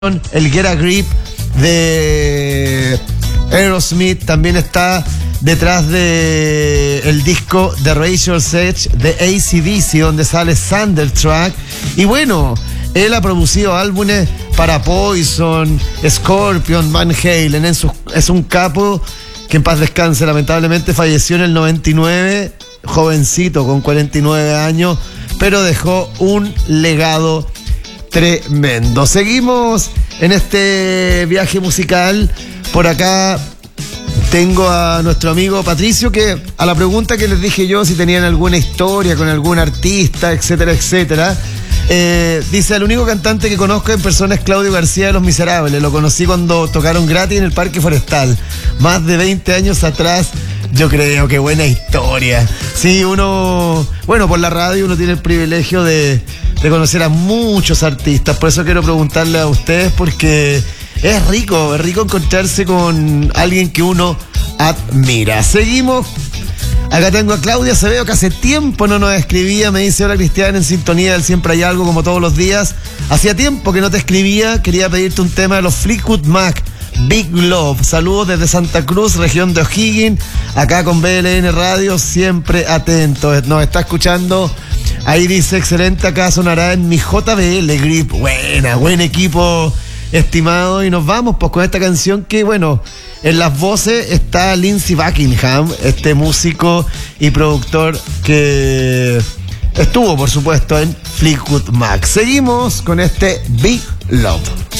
El Get a Grip de Aerosmith también está detrás de el disco The Razor's Edge de AC/DC, donde sale Thunderstruck. Y bueno, él ha producido álbumes para Poison, Scorpion, Van Halen. Es un capo que en paz descanse. Lamentablemente falleció en el 99, jovencito, con 49 años, pero dejó un legado tremendo. Seguimos en este viaje musical. Por acá tengo a nuestro amigo Patricio, que a la pregunta que les dije yo, si tenían alguna historia con algún artista, etcétera, etcétera, dice: el único cantante que conozco en persona es Claudio García de Los Miserables. Lo conocí cuando tocaron gratis en el Parque Forestal, más de 20 años atrás. Yo creo que buena historia. Sí, uno, bueno, por la radio uno tiene el privilegio de conocer a muchos artistas. Por eso quiero preguntarle a ustedes, porque es rico encontrarse con alguien que uno admira. Seguimos. Acá tengo a Claudia Acevedo, que hace tiempo no nos escribía. Me dice: hola Cristian, en sintonía del Siempre Hay Algo, como todos los días. Hacía tiempo que no te escribía. Quería pedirte un tema de los Fleetwood Mac, Big Love. Saludos desde Santa Cruz, región de O'Higgins. Acá con BLN Radio, siempre atentos. Nos está escuchando. Ahí dice: excelente, acá sonará en mi JBL Grip. Buen equipo, estimado. Y nos vamos pues con esta canción que, bueno, en las voces está Lindsey Buckingham, este músico y productor que estuvo, por supuesto, en Fleetwood Mac. Seguimos con este Big Love.